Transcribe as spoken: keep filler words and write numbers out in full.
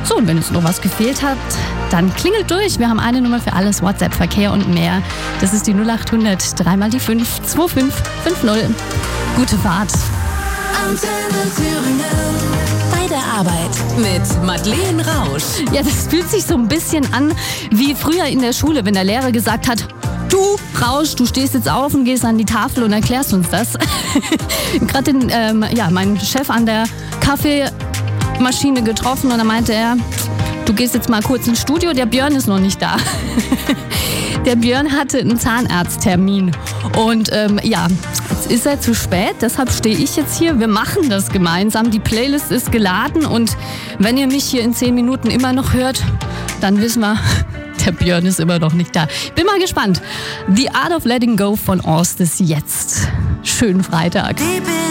So, und wenn jetzt noch was gefehlt hat, dann klingelt durch. Wir haben eine Nummer für alles, WhatsApp, Verkehr und mehr. Das ist die null acht hundert, dreimal die fünf, zwei fünf fünf null. Gute Fahrt. Antenne Thüringen. Bei der Arbeit mit Madeleine Rausch. Ja, das fühlt sich so ein bisschen an wie früher in der Schule, wenn der Lehrer gesagt hat, du, Rausch, du stehst jetzt auf und gehst an die Tafel und erklärst uns das. Gerade den, ähm, ja, meinen Chef an der Kaffeemaschine getroffen und da meinte er, du gehst jetzt mal kurz ins Studio, der Björn ist noch nicht da. Der Björn hatte einen Zahnarzttermin und ähm, ja, jetzt ist er zu spät, deshalb stehe ich jetzt hier. Wir machen das gemeinsam, die Playlist ist geladen und wenn ihr mich hier in zehn Minuten immer noch hört, dann wissen wir, der Björn ist immer noch nicht da. Ich bin mal gespannt. The Art of Letting Go von Orsted jetzt. Schönen Freitag.